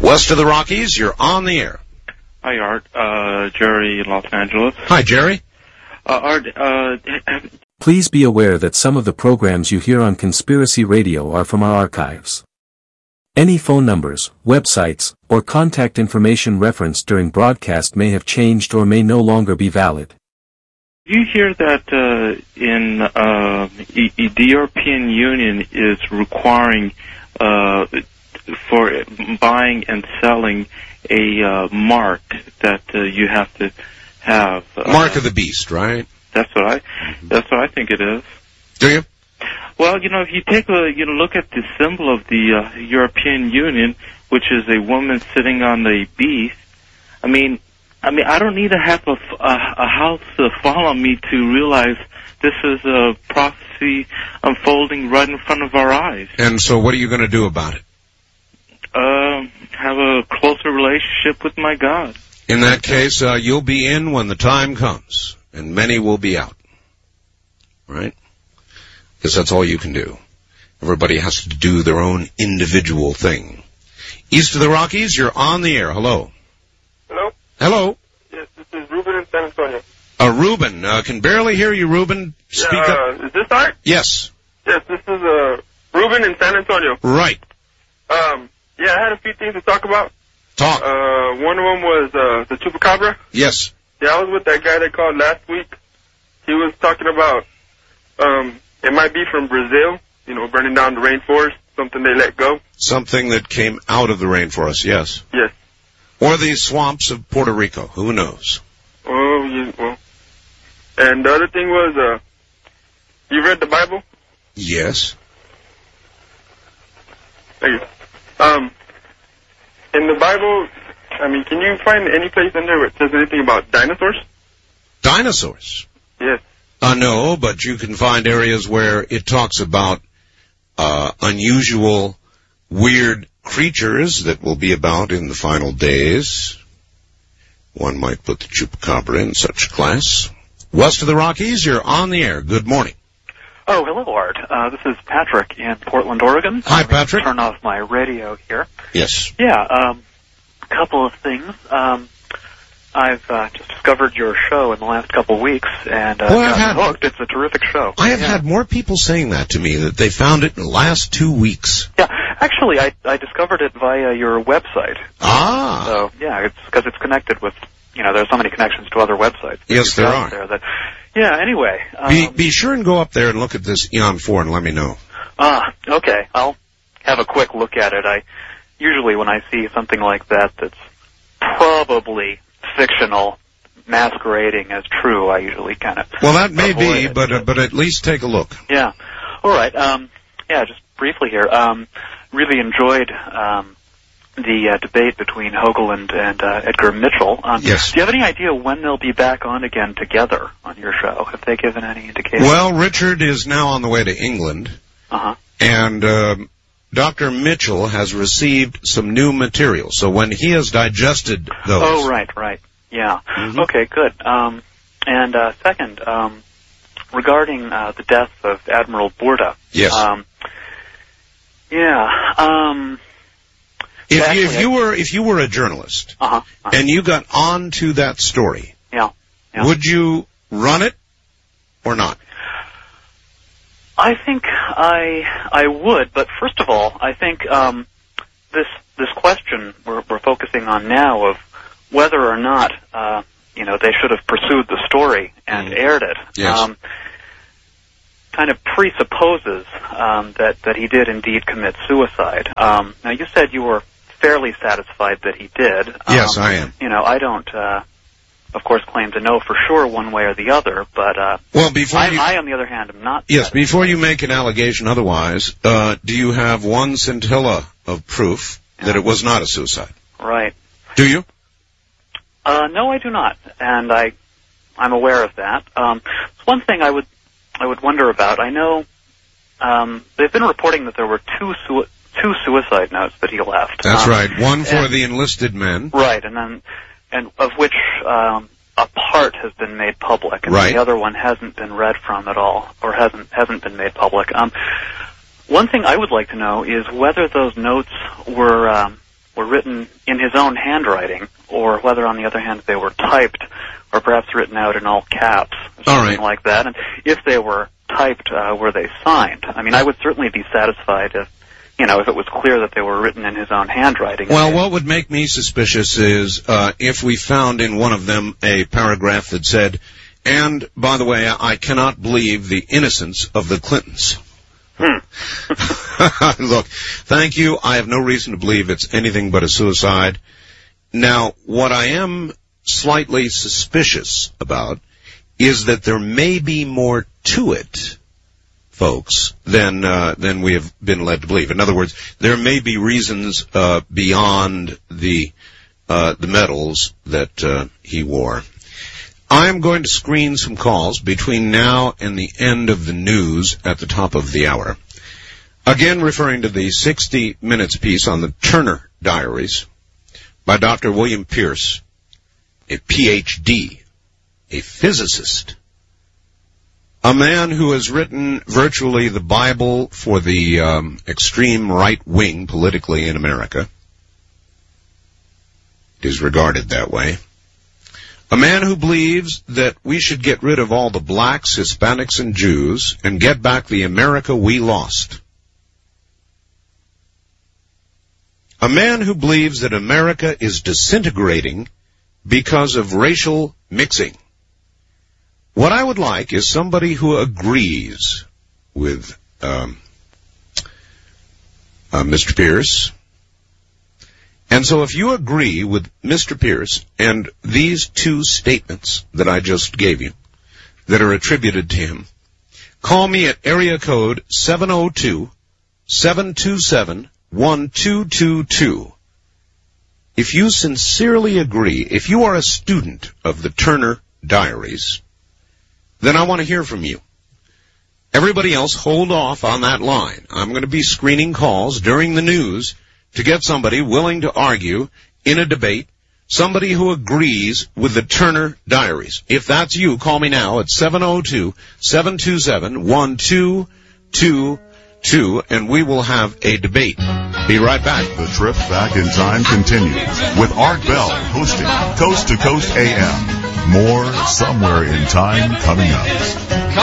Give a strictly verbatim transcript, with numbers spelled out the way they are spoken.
West of the Rockies, you're on the air. Hi, Art. Uh, Jerry in Los Angeles. Hi, Jerry. Uh, Art, uh... Please be aware that some of the programs you hear on Conspiracy Radio are from our archives. Any phone numbers, websites, or contact information referenced during broadcast may have changed or may no longer be valid. Do you hear that uh, in uh, e- e- the European Union is requiring uh, for buying and selling a uh, mark that uh, you have to have? Uh, Mark of the beast, right? That's what I. Mm-hmm. That's what I think it is. Do you? Well, you know, if you take a you know look at the symbol of the uh, European Union, which is a woman sitting on a beast, I mean, I mean, I don't need to have a, a, a house uh, fall on me to realize this is a prophecy unfolding right in front of our eyes. And so, what are you going to do about it? Um, have a closer relationship with my God. In that case, uh, you'll be in when the time comes, and many will be out. Right? Because that's all you can do. Everybody has to do their own individual thing. East of the Rockies, you're on the air. Hello. Hello? Hello. Yes, this is Ruben in San Antonio. Uh, Ruben, uh, can barely hear you, Ruben. Speak yeah, uh, up. Is this Art? Yes. Yes, this is uh, Ruben in San Antonio. Right. Um, yeah, I had a few things to talk about. Talk. Uh, one of them was uh, the Chupacabra. Yes. Yeah, I was with that guy that called last week. He was talking about um, it might be from Brazil, you know, burning down the rainforest, something they let go. Something that came out of the rainforest, yes. Yes. Or the swamps of Puerto Rico. Who knows? Oh, yeah, well. And the other thing was, uh, you read the Bible? Yes. Thank you. Um, in the Bible, I mean, can you find any place in there where it says anything about dinosaurs? Dinosaurs? Yes. Uh, no, but you can find areas where it talks about uh, unusual, weird creatures that will be about in the final days. One might put the Chupacabra in such class. West of the Rockies, you're on the air. Good morning. Oh, hello, Art. Uh, this is Patrick in Portland, Oregon. Hi, Patrick. Turn off my radio here. Yes. Yeah, um, a couple of things. Um, I've uh, just discovered your show in the last couple of weeks, and uh, Boy, I've got had, hooked. It's a terrific show. I have yeah. had more people saying that to me, that they found it in the last two weeks. Yeah, actually, I, I discovered it via your website. Ah. So, yeah, it's because it's connected with, you know, there's so many connections to other websites. Yes, there are. There that, yeah, anyway. Um, Be, be sure and go up there and look at this Eon four and let me know. Ah, okay. I'll have a quick look at it. I usually, when I see something like that that's probably fictional, masquerading as true, I usually kind of Well, that may be, it. but uh, but at least take a look. Yeah. All right. Um, yeah, just briefly here. Um, really enjoyed um, the uh, debate between Hoagland and uh, Edgar Mitchell. Um, Yes. Do you have any idea when they'll be back on again together on your show? Have they given any indication? Well, Richard is now on the way to England, uh-huh. and um, Doctor Mitchell has received some new material. So when he has digested those... Oh, right, right. Yeah. Mm-hmm. Okay, good. Um, and uh, second, um, regarding uh, the death of Admiral Bourda. Yes. Um, yeah. Um, if, actually, you, if you were if you were a journalist uh-huh, uh-huh. and you got onto that story, yeah, yeah. would you run it or not? I think I I would, but first of all, I think um, this this question we're, we're focusing on now of whether or not uh, you know they should have pursued the story and mm. aired it. Yes. Um, kind of presupposes um, that that he did indeed commit suicide. Um, now you said you were fairly satisfied that he did. Yes, um, I am. You know, I don't. Uh, Of course, claim to know for sure one way or the other, but uh, well, before I, you, I, on the other hand, am not. Yes, before you make an allegation otherwise, uh, do you have one scintilla of proof yeah. that it was not a suicide? Right. Do you? Uh, no, I do not, and I, I'm aware of that. Um, one thing I would, I would wonder about. I know um, they've been reporting that there were two su- two suicide notes that he left. That's um, right. One for and, the enlisted men. Right, and then. And of which um, a part has been made public, and right. the other one hasn't been read from at all, or hasn't hasn't been made public. Um, one thing I would like to know is whether those notes were um, were written in his own handwriting, or whether, on the other hand, they were typed, or perhaps written out in all caps, or something all right. like that. And if they were typed, uh, were they signed? I mean, I would certainly be satisfied if, you know, if it was clear that they were written in his own handwriting. Well, what would make me suspicious is uh, if we found in one of them a paragraph that said, and, by the way, I cannot believe the innocence of the Clintons. Hmm. Look, thank you. I have no reason to believe it's anything but a suicide. Now, what I am slightly suspicious about is that there may be more to it, folks, than uh, than we have been led to believe. In other words, there may be reasons uh, beyond the uh, the medals that uh, he wore. I'm going to screen some calls between now and the end of the news at the top of the hour. Again, referring to the sixty minutes piece on the Turner Diaries by Doctor William Pierce, a P H D, a physicist, a man who has written virtually the Bible for the um, extreme right wing politically in America. It is regarded that way. A man who believes that we should get rid of all the blacks, Hispanics, and Jews and get back the America we lost. A man who believes that America is disintegrating because of racial mixing. What I would like is somebody who agrees with um, uh, Mister Pierce. And so if you agree with Mister Pierce and these two statements that I just gave you that are attributed to him, call me at area code seven oh two, seven two seven, one two two two. If you sincerely agree, if you are a student of the Turner Diaries, then I want to hear from you. Everybody else, hold off on that line. I'm going to be screening calls during the news to get somebody willing to argue in a debate, somebody who agrees with the Turner Diaries. If that's you, call me now at seven oh two, seven two seven, one two two two, and we will have a debate. Be right back. The trip back in time continues with Art Bell hosting Coast to Coast A M. More Somewhere in Time coming up.